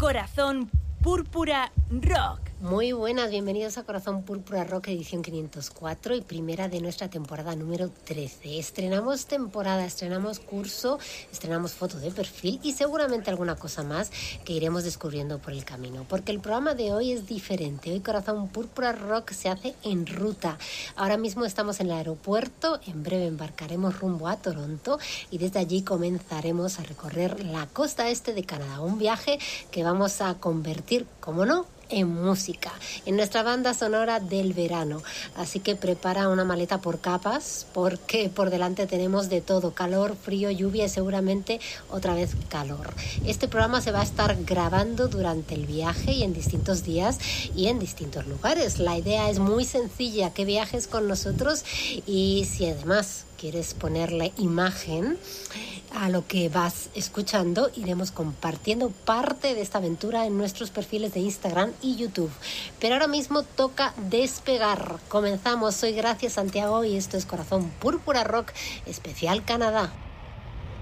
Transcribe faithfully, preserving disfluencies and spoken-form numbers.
Corazón Púrpura Rock. Muy buenas, bienvenidos a Corazón Púrpura Rock edición quinientos cuatro y primera de nuestra temporada número trece. Estrenamos temporada, estrenamos curso, estrenamos foto de perfil y seguramente alguna cosa más que iremos descubriendo por el camino, porque el programa de hoy es diferente. Hoy Corazón Púrpura Rock se hace en ruta. Ahora mismo estamos en el aeropuerto, en breve embarcaremos rumbo a Toronto y desde allí comenzaremos a recorrer la costa este de Canadá, un viaje que vamos a convertir, como no, en música, en nuestra banda sonora del verano. Así que prepara una maleta por capas, porque por delante tenemos de todo: calor, frío, lluvia y seguramente otra vez calor. Este programa se va a estar grabando durante el viaje y en distintos días y en distintos lugares. La idea es muy sencilla: que viajes con nosotros, y si además quieres ponerle imagen a lo que vas escuchando, iremos compartiendo parte de esta aventura en nuestros perfiles de Instagram y YouTube. Pero ahora mismo toca despegar. Comenzamos. Soy Gracia Santiago y esto es Corazón Púrpura Rock especial Canadá.